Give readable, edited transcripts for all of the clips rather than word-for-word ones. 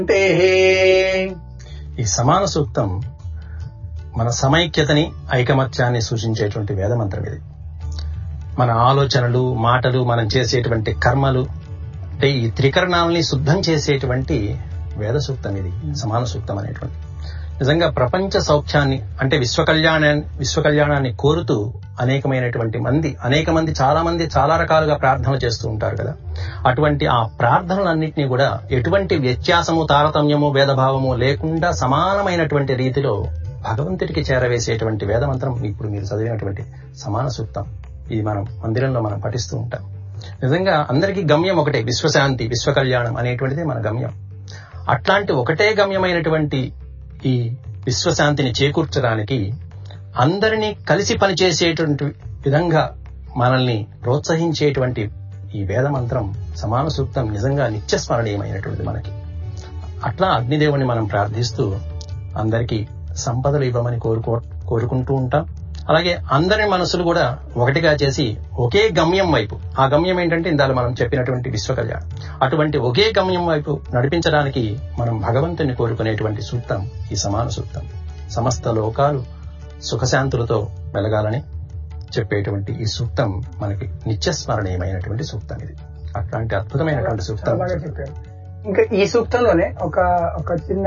ఈ సమాన సూక్తం మన సమైక్యతని, ఐకమత్యాన్ని సూచించేటువంటి వేదమంత్రం ఇది. మన ఆలోచనలు, మాటలు, మనం చేసేటువంటి కర్మలు, అంటే ఈ త్రికరణాలని శుద్ధం చేసేటువంటి వేద సూక్తం ఇది, సమాన సూక్తం అనేటువంటి. నిజంగా ప్రపంచ సౌఖ్యాన్ని, అంటే విశ్వకళ్యాణాన్ని కోరుతూ అనేక మంది చాలా రకాలుగా ప్రార్థనలు చేస్తూ ఉంటారు కదా. అటువంటి ఆ ప్రార్థనలన్నింటినీ కూడా ఎటువంటి వ్యత్యాసము, తారతమ్యము, భేదభావము లేకుండా సమానమైనటువంటి రీతిలో భగవంతుడికి చేరవేసేటువంటి వేదమంత్రం ఇప్పుడు మీరు చదివినటువంటి సమాన సూక్తం. ఇది మనం మందిరంలో మనం పఠిస్తూ ఉంటాం. నిజంగా అందరికీ గమ్యం ఒకటే, విశ్వశాంతి, విశ్వకళ్యాణం అనేటువంటిది మన గమ్యం. అట్లాంటి ఒకటే గమ్యమైనటువంటి ఈ విశ్వశాంతిని చేకూర్చడానికి అందరినీ కలిసి పనిచేసేటువంటి విధంగా మనల్ని ప్రోత్సహించేటువంటి ఈ వేదమంత్రం సమాన సూక్తం నిజంగా నిత్యస్మరణీయమైనటువంటిది మనకి. అట్లా అగ్నిదేవుని మనం ప్రార్థిస్తూ అందరికీ సంపదలు ఇవ్వమని కోరుకుంటూ ఉంటాం. అలాగే అందరి మనసులు కూడా ఒకటిగా చేసి ఒకే గమ్యం వైపు, ఆ గమ్యం ఏంటంటే ఇందాక మనం చెప్పినటువంటి విశ్వకళ్యాణం, అటువంటి ఒకే గమ్యం వైపు నడిపించడానికి మనం భగవంతుని కోరుకునేటువంటి సూక్తం ఈ సమాన సూక్తం. సమస్త లోకాలు సుఖశాంతులతో వెలగాలని చెప్పేటువంటి ఈ సూక్తం మనకి నిత్యస్మరణీయమైనటువంటి సూక్తం. ఇది అట్లాంటి అద్భుతమైనటువంటి సూక్తం. ఇంకా ఈ సూక్తంలోనే ఒక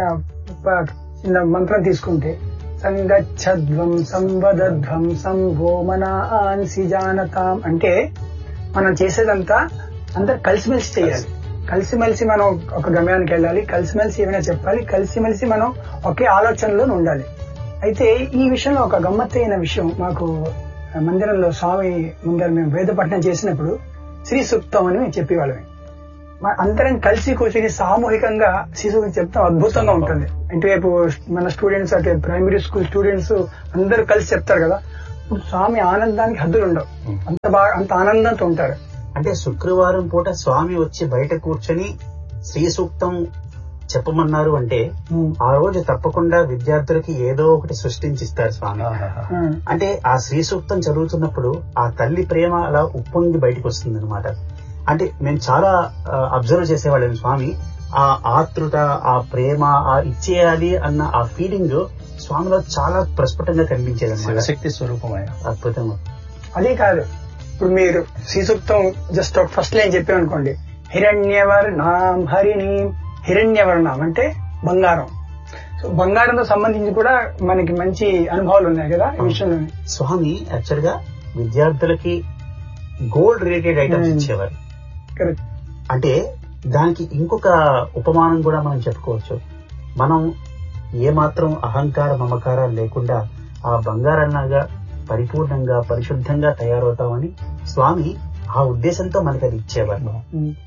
చిన్న మంత్రం తీసుకుంటే, సంగచ్చధ్వం సంవదధ్వం సంభో మనాన్సి జానతాం, అంటే మనం చేసేదంతా అందరు కలిసిమెలిసి చేయాలి. కలిసిమెలిసి మనం ఒక గమ్యానికి వెళ్ళాలి, కలిసిమెలిసి ఏమైనా చెప్పాలి, కలిసిమెలిసి మనం ఒకే ఆలోచనలో ఉండాలి. అయితే ఈ విషయంలో ఒక గమ్మత్తైన విషయం, మాకు మందిరంలో స్వామి ముందర మేము వేద పఠనం చేసినప్పుడు శ్రీ సూక్తం అని మేము చెప్పేవాళ్ళమే. అందరం కలిసి కూర్చొని సామూహికంగా శ్రీ సూక్తం చెప్తాం, అద్భుతంగా ఉంటుంది. ఇటువైపు మన స్టూడెంట్స్, అటు ప్రైమరీ స్కూల్ స్టూడెంట్స్ అందరూ కలిసి చెప్తారు కదా. ఇప్పుడు స్వామి ఆనందానికి హద్దులు ఉండవు, అంత ఆనందంతో ఉంటారు. అంటే శుక్రవారం పూట స్వామి వచ్చి బయట కూర్చొని శ్రీ సూక్తం చెప్పమన్నారు అంటే ఆ రోజు తప్పకుండా విద్యార్థులకి ఏదో ఒకటి సృష్టించిస్తారు స్వామి. అంటే ఆ శ్రీ సూక్తం చదువుతున్నప్పుడు ఆ తల్లి ప్రేమ అలా ఉప్పొంగి బయటకు వస్తుంది అనమాట. అంటే మేము చాలా అబ్జర్వ్ చేసేవాళ్ళం, స్వామి ఆ ఆతృత, ఆ ప్రేమ, ఆ ఇచ్చేయాలి అన్న ఆ ఫీలింగ్ స్వామిలో చాలా ప్రస్ఫుటంగా కనిపించేది అనమాట. శక్తి స్వరూపమైన అద్భుతంగా. అదే కాదు, ఇప్పుడు మీరు శ్రీ సూక్తం జస్ట్ ఒక ఫస్ట్ లైన్ చెప్పామనుకోండి, హిరణ్యవర్ణాం హరిణీం. హిరణ్యవర్ణం అంటే బంగారం. సో బంగారంతో సంబంధించి కూడా మనకి మంచి అనుభవాలు ఉన్నాయి కదా ఈ విషయంలో. స్వామి యాక్చువల్ గా విద్యార్థులకి గోల్డ్ రిలేటెడ్ ఐటమ్స్ ఇచ్చేవారు. అంటే దానికి ఇంకొక ఉపమానం కూడా మనం చెప్పుకోవచ్చు. మనం ఏమాత్రం అహంకార మమకారాలు లేకుండా ఆ బంగారంలాగా పరిపూర్ణంగా పరిశుద్ధంగా తయారవుతామని స్వామి ఆ ఉద్దేశంతో మనకి అది ఇచ్చేవారు.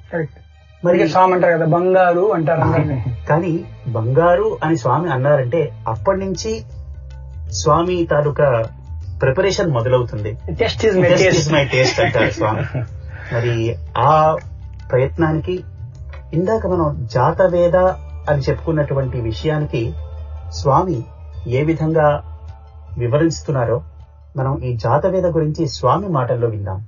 మరి స్వామి అంటారు కదా బంగారు అంటారు. కానీ బంగారు అని స్వామి అన్నారంటే అప్పటి నుంచి స్వామి తాలూకా ప్రిపరేషన్ మొదలవుతుంది. టెస్ట్ ఇస్ మై టేస్ట్ అంటారు స్వామి. మరి ఆ ప్రయత్నానికి ఇందాక మనం జాతవేద అని చెప్పుకున్నటువంటి విషయానికి స్వామి ఏ విధంగా వివరిస్తున్నారో మనం ఈ జాతవేద గురించి స్వామి మాటల్లో విందాం.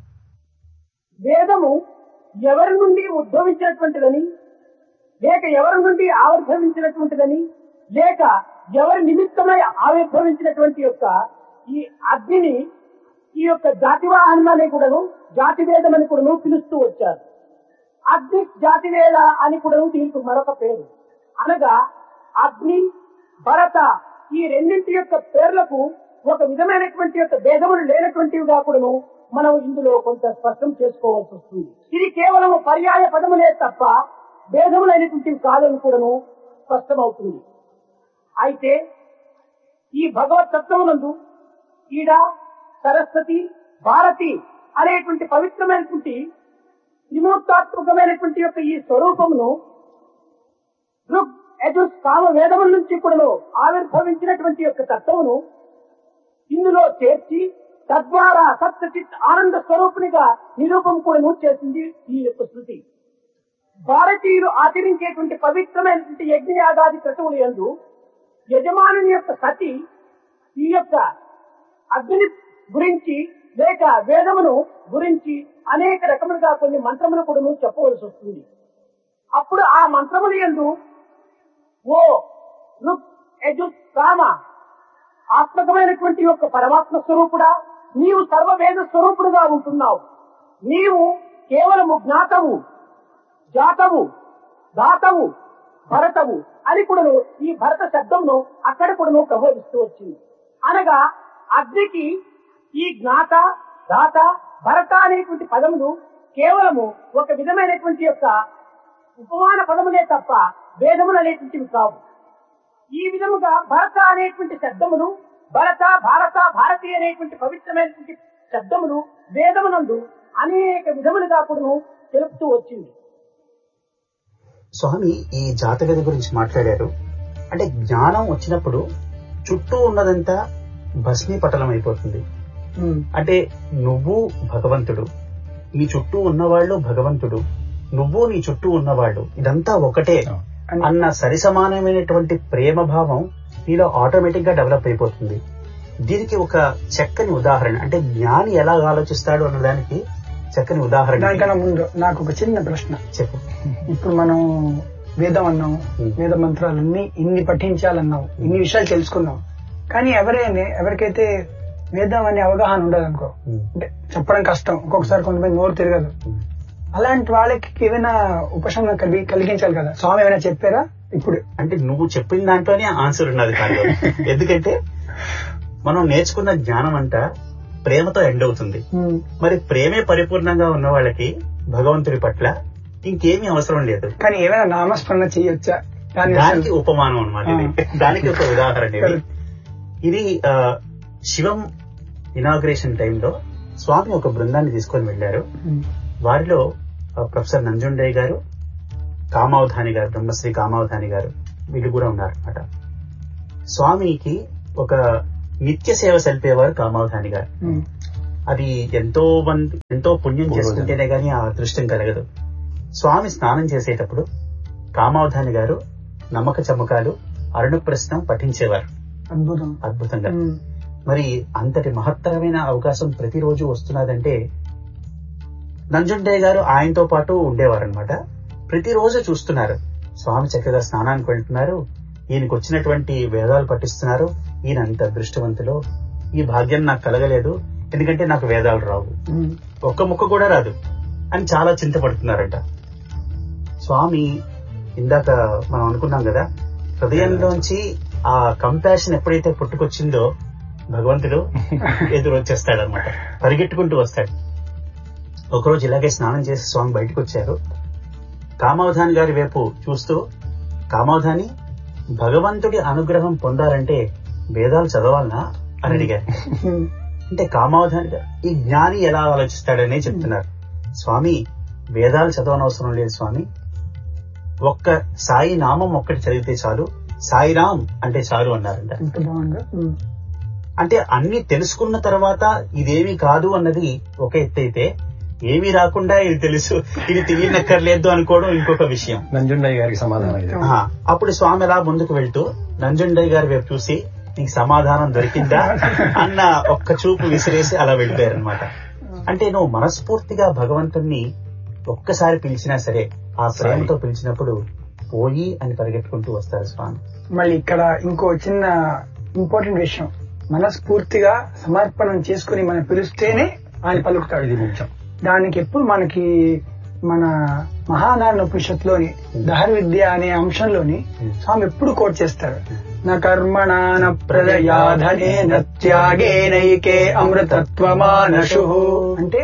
వేదము ఎవరి నుండి ఉద్భవించినటువంటిదని, లేక ఎవరి నుండి ఆవిర్భవించినటువంటిదని, లేక ఎవరి నిమిత్తమై ఆవిర్భవించినటువంటి యొక్క ఈ అగ్నిని ఈ యొక్క జాతివాహనం అని కూడాను, జాతివేదం అని కూడాను పిలుస్తూ వచ్చారు. అగ్ని జాతివేద అని కూడాను దీనికి మరొక పేరు. అనగా అగ్ని, భరత ఈ రెండింటి యొక్క పేర్లకు ఒక విధమైనటువంటి యొక్క భేదములు లేనటువంటివిగా కూడాను మనం ఇందులో కొంత స్పష్టం చేసుకోవాల్సి వస్తుంది. ఇది కేవలం పర్యాయ పదములే తప్ప భేదములైనటువంటివి కాదని కూడాను స్పష్టమవుతుంది. అయితే ఈ భగవత్ తత్వమునందు ఈడ సరస్వతి, భారతి అనేటువంటి పవిత్రమైనటువంటి త్రిమూర్తాత్మకమైనటువంటి యొక్క ఈ స్వరూపమును ఋగ్, యజుర్, సామ వేదముల నుంచి కూడాను ఆవిర్భవించినటువంటి యొక్క తత్వమును ఇందులో చేర్చి తద్వారా సత్యచిత్ ఆనంద స్వరూపునిగా నిరూపం కూడా చేసింది ఈ యొక్క శృతి. భారతీయులు ఆచరించేటువంటి పవిత్రమైనటువంటి యజ్ఞయాగాది క్రతువుల యందు యజమానుని యొక్క సతి ఈ యొక్క అగ్ని గురించి లేక వేదమును గురించి అనేక రకములుగా కొన్ని మంత్రములు కూడా చెప్పవలసి వస్తుంది. అప్పుడు ఆ మంత్రముల యందు యజుస్సామ ఆత్మకమైనటువంటి యొక్క పరమాత్మ స్వరూపుడా, నీవు సర్వవేద స్వరూపుడుగా ఉంటున్నావు. నీవు కేవలము జ్ఞాతవు, జాతవు, దాతవు, భరతవు అని కూడాను ఈ భరత శబ్దంను అక్కడ కూడాను ప్రబోధిస్తూ వచ్చింది. అనగా అగ్నికి ఈ జ్ఞాత, దాత, భరత అనేటువంటి పదములు కేవలము ఒక విధమైనటువంటి యొక్క ఉపమాన పదములే తప్ప భేదములు అనేటువంటివి కావు. ఈ విధముగా భరత అనేటువంటి శబ్దములు, భరత, భారత, భారతి అనేటువంటి పవిత్రమైనటువంటి శబ్దములు వేదమునందు అనేక విధములుగా కూడాను తెలుపుతూ వచ్చింది. స్వామి ఈ జాతగది గురించి మాట్లాడారు. అంటే జ్ఞానం వచ్చినప్పుడు చుట్టూ ఉన్నదంతా భస్మీపటలం అయిపోతుంది. అంటే నువ్వు భగవంతుడు, నీ చుట్టూ ఉన్నవాళ్ళు భగవంతుడు, నువ్వు నీ చుట్టూ ఉన్నవాళ్ళు ఇదంతా ఒకటే అన్న సరిసమానమైనటువంటి ప్రేమ భావం నీలో ఆటోమేటిక్ గా డెవలప్ అయిపోతుంది. దీనికి ఒక చక్కని ఉదాహరణ, అంటే జ్ఞాని ఎలా ఆలోచిస్తాడు అన్నదానికి చక్కని ఉదాహరణ. దానికన్నా ముందు నాకు ఒక చిన్న ప్రశ్న. చెప్పు. ఇప్పుడు మనం వేదం అన్నాం, వేద మంత్రాలన్నీ ఇన్ని పఠించాలన్నాం, ఇన్ని విషయాలు తెలుసుకున్నాం. కానీ ఎవరికైతే వేదం అనే అవగాహన ఉండదు అనుకో, అంటే చెప్పడం కష్టం, ఒక్కొక్కసారి కొంతమంది నోరు తిరగదు. అలాంటి వాళ్ళకి ఏమైనా ఉపశమనం కలిగించాలి కదా. స్వామి ఏమైనా చెప్పారా ఇప్పుడు? అంటే నువ్వు చెప్పిన దాంట్లోనే ఆన్సర్ ఉన్నది కాదు. ఎందుకంటే మనం నేర్చుకున్న జ్ఞానం అంతా ప్రేమతో ఎండ్ అవుతుంది. మరి ప్రేమే పరిపూర్ణంగా ఉన్న వాళ్ళకి భగవంతుడి పట్ల ఇంకేమీ అవసరం లేదు. కానీ ఏమైనా నామస్మరణ చేయొచ్చా? దానికి ఉపమానం అనమాట. దానికి ఒక ఉదాహరణ ఇది. శివం ఇనాగ్రేషన్ టైంలో స్వామి ఒక బృందాన్ని తీసుకొని వెళ్లారు. వారిలో ప్రొఫెసర్ నంజుండయ్య గారు, కామావధాని గారు, బ్రహ్మశ్రీ కామావధాని గారు, వీళ్ళు కూడా ఉన్నారనమాట. స్వామికి ఒక నిత్య సేవ సలిపేవారు కామావధాని గారు. అది ఎంతో పుణ్యం చేసుకుంటేనే గానీ ఆ అదృష్టం కలగదు. స్వామి స్నానం చేసేటప్పుడు కామావధాని గారు నమ్మక చమ్మకాలు, అరుణప్రశ్నం పఠించేవారు అద్భుతంగా. మరి అంతటి మహత్తరమైన అవకాశం ప్రతిరోజు వస్తున్నదంటే నంజుండయ్య గారు ఆయనతో పాటు ఉండేవారనమాట. ప్రతిరోజు చూస్తున్నారు స్వామి చక్కగా స్నానానికి వెళ్తున్నారు, ఈయనకు వచ్చినటువంటి వేదాలు పఠిస్తున్నారు, ఈయన అంత అదృష్టవంతులు, ఈ భాగ్యం నాకు కలగలేదు ఎందుకంటే నాకు వేదాలు రావు, ఒక్క ముక్క కూడా రాదు అని చాలా చింతపడుతున్నారంట. స్వామి ఇందాక మనం అనుకున్నాం కదా, హృదయంలోంచి ఆ కంపాషన్ ఎప్పుడైతే పుట్టుకొచ్చిందో భగవంతుడు ఎదురొచ్చేస్తాడనమాట, పరిగెట్టుకుంటూ వస్తాడు. ఒకరోజు ఇలాగే స్నానం చేసి స్వామి బయటకు వచ్చారు. కామావధాని గారి వైపు చూస్తూ, కామావధాని, భగవంతుడి అనుగ్రహం పొందాలంటే వేదాలు చదవాలనా అని అడిగారు. అంటే కామావధాని గారు ఈ జ్ఞాని ఎలా ఆలోచిస్తాడనే చెప్తున్నారు. స్వామి, వేదాలు చదవనవసరం లేదు స్వామి, ఒక్క సాయి నామం ఒక్కటి చదివితే చాలు, సాయిరామ్ అంటే చాలు అన్నారంట. అంటే అన్ని తెలుసుకున్న తర్వాత ఇదేమీ కాదు అన్నది ఒక ఎత్తైతే, ఏమీ రాకుండా ఇది తెలుసు, ఇది తెలియనక్కర్లేదు అనుకోవడం ఇంకొక విషయం. నంజుండయ్య గారికి సమాధానం. అప్పుడు స్వామి అలా ముందుకు వెళ్తూ నంజుండయ్య గారి వైపు చూసి, నీకు సమాధానం దొరికిందా అన్న ఒక్క చూపు విసిరేసి అలా వెళ్ళిపోయారనమాట. అంటే నువ్వు మనస్ఫూర్తిగా భగవంతుణ్ణి ఒక్కసారి పిలిచినా సరే, ఆ ప్రేమతో పిలిచినప్పుడు పోయి అని పరిగెట్టుకుంటూ వస్తారు స్వామి. మళ్ళీ ఇక్కడ ఇంకో చిన్న ఇంపార్టెంట్ విషయం, మనస్ఫూర్తిగా సమర్పణం చేసుకుని మనం పిలిస్తేనే ఆయన పలుకుతాడు. ఇది ముఖ్యం. దానికి ఎప్పుడు మనకి మన మహానారాయణ ఉపనిషత్తులోని దహర విద్య అనే అంశంలోని స్వామి ఎప్పుడు కోట్ చేస్తారు, నా కర్మణ ప్రజయాధనే నత్యాగే నైకే అమృతత్వమానశు. అంటే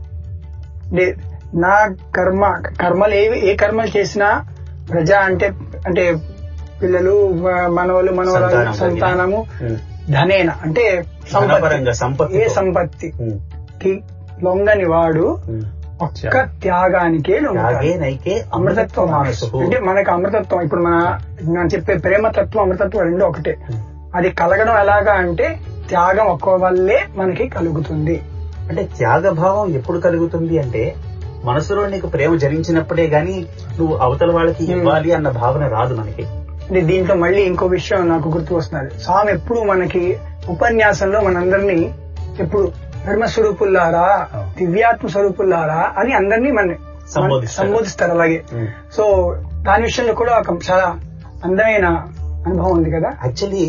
నా కర్మలు ఏ కర్మలు చేసినా ప్రజ అంటే పిల్లలు, మనవలు, మనవరాలు, సంతానము, ధనేన అంటే సంపత్తి, ఏ సంపత్తి లొంగని వాడు ఒక్క త్యాగానికే అమృతత్వం. అంటే మనకు అమృతత్వం, ఇప్పుడు మనం చెప్పే ప్రేమతత్వం, అమృతత్వం రెండు ఒకటే. అది కలగడం ఎలాగా అంటే త్యాగం ఒక్క వల్లే మనకి కలుగుతుంది. అంటే త్యాగభావం ఎప్పుడు కలుగుతుంది అంటే మనసులో నీకు ప్రేమ జరించినప్పుడే గాని నువ్వు అవతల వాళ్ళకి ఇవ్వాలి అన్న భావన రాదు మనకి. అంటే దీంట్లో మళ్ళీ ఇంకో విషయం నాకు గుర్తు వస్తున్నది. స్వామి ఎప్పుడు మనకి ఉపన్యాసంలో మనందరినీ ఎప్పుడు ధర్మస్వరూపుల్లారా, దివ్యాత్మ స్వరూపుల్లారా అని అందరినీ మన సంబోధిస్తారు అలాగే. సో దాని విషయంలో కూడా ఒక చాలా అందమైన అనుభవం ఉంది కదా. యాక్చువల్లీ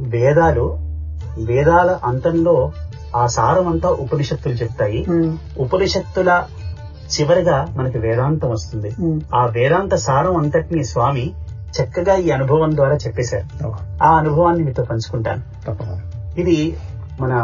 వేదాల అంతంలో ఆ సారం అంతా ఉపనిషత్తులు చెప్తాయి. ఉపనిషత్తుల చివరిగా మనకి వేదాంతం వస్తుంది. ఆ వేదాంత సారం అంతటిని స్వామి చక్కగా ఈ అనుభవం ద్వారా చెప్పేశారు. ఆ అనుభవాన్ని మీతో పంచుకుంటాను. ఇది మన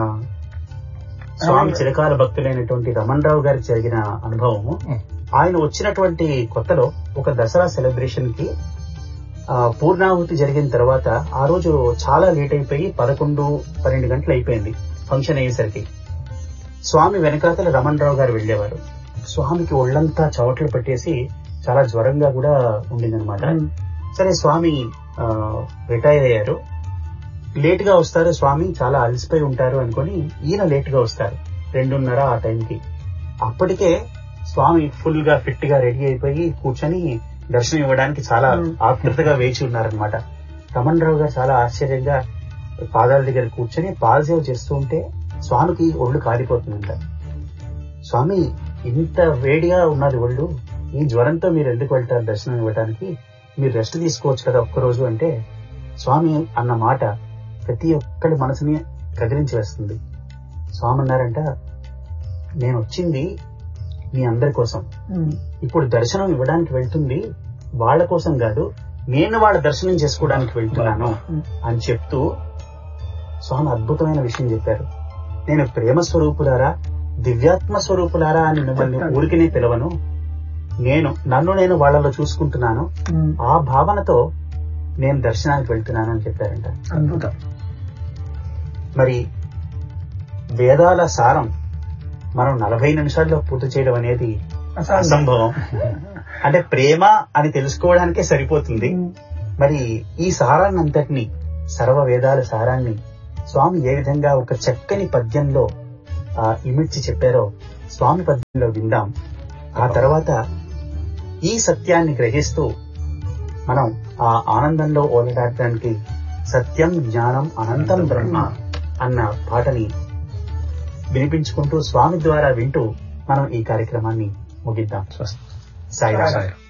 స్వామి చిరకాల భక్తులైనటువంటి రమణ్ రావు గారికి జరిగిన అనుభవము. ఆయన వచ్చినటువంటి కొత్తలో ఒక దసరా సెలబ్రేషన్ కి పూర్ణాహుతి జరిగిన తర్వాత ఆ రోజు చాలా లేట్ అయిపోయి 11-12 గంటలు అయిపోయింది ఫంక్షన్ అయ్యేసరికి. స్వామి వెనకాతల రమణ్ రావు గారు వెళ్లేవారు. స్వామికి ఒళ్లంతా చవట్లు పెట్టేసి చాలా జ్వరంగా కూడా ఉండిందనమాట. సరే స్వామి రిటైర్ అయ్యారు. లేట్ గా వస్తారు స్వామి, చాలా అలసిపోయి ఉంటారు అనుకుని ఈయన లేట్ గా వస్తారు 2:30 ఆ టైంకి. అప్పటికే స్వామి ఫుల్ గా ఫిట్ గా రెడీ అయిపోయి కూర్చొని దర్శనం ఇవ్వడానికి చాలా ఆతృతగా వేచి ఉన్నారనమాట. రమణ్ రావు గారు చాలా ఆశ్చర్యంగా పాదాల దగ్గర కూర్చొని పాదసేవ చేస్తూ ఉంటే స్వామికి ఒళ్ళు కాలిపోతుందంట. స్వామి, ఇంత వేడిగా ఉన్నది ఒళ్ళు, ఈ జ్వరంతో మీరు ఎందుకు వెళ్తారు దర్శనం ఇవ్వడానికి, మీరు రెస్ట్ తీసుకోవచ్చు కదా ఒక్కరోజు అంటే, స్వామి అన్న మాట ప్రతి ఒక్కరి మనసుని కదిలించి వేస్తుంది. స్వామి అన్నారంట, నేను వచ్చింది మీ అందరి కోసం, ఇప్పుడు దర్శనం ఇవ్వడానికి వెళ్తుంది వాళ్ళ కోసం కాదు, నేను వాళ్ళ దర్శనం చేసుకోవడానికి వెళ్తున్నాను అని చెప్తూ స్వామి అద్భుతమైన విషయం చెప్పారు. నేను ప్రేమ స్వరూపులారా, దివ్యాత్మ స్వరూపులారా అని మిమ్మల్ని ఊరికినే పిలవను, నన్ను నేను వాళ్ళలో చూసుకుంటున్నాను, ఆ భావనతో నేను దర్శనానికి వెళ్తున్నాను అని చెప్పారంట. అద్భుతం. మరి వేదాల సారం మనం 40 నిమిషాల్లో పూర్తి చేయడం అనేది అసంభవం. అంటే ప్రేమ అని తెలుసుకోవడానికే సరిపోతుంది. మరి ఈ సారాన్ని అంతటినీ, సర్వ వేదాల సారాన్ని స్వామి ఏ విధంగా ఒక చక్కని పద్యంలో ఇమిడ్చి చెప్పారో స్వామి పద్యంలో విందాం. ఆ తర్వాత ఈ సత్యాన్ని గ్రహిస్తూ మనం ఆ ఆనందంలో ఓలడాడడానికి సత్యం జ్ఞానం అనంతం బ్రహ్మ అన్న పాటని వినిపించుకుంటూ స్వామి ద్వారా వింటూ మనం ఈ కార్యక్రమాన్ని ముగిద్దాం. సాయిరామ్.